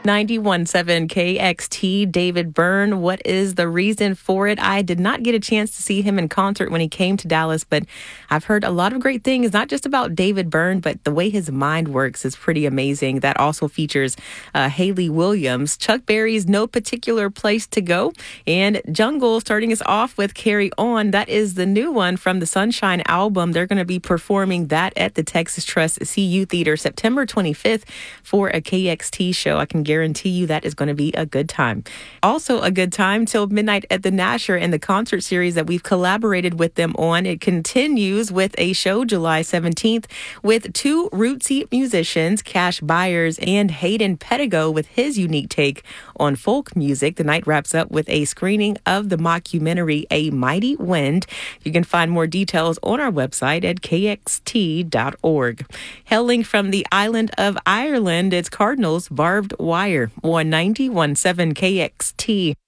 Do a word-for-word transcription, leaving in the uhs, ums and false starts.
ninety-one point seven K X T, David Byrne. What is the reason for it? I did not get a chance to see him in concert when he came to Dallas, but I've heard a lot of great things, not just about David Byrne, but the way his mind works is pretty amazing. That also features uh, Haley Williams, Chuck Berry's No Particular Place to Go, and Jungle starting us off with Carry On. That is the new one from the Sunshine album. They're going to be performing that at the Texas Trust C U Theater September twenty-fifth for a K X T show. I can guarantee you that is going to be a good time. Also a good time till midnight at the Nasher and the concert series that we've collaborated with them on. It continues with a show July seventeenth with two rootsy musicians, Cash Byers and Hayden Pettigo, with his unique take on folk music. The night wraps up with a screening of the mockumentary A Mighty Wind. You can find more details on our website at k x t dot org. Hailing from the island of Ireland, it's Cardinals Barbed Wire on ninety-one point seven K X T.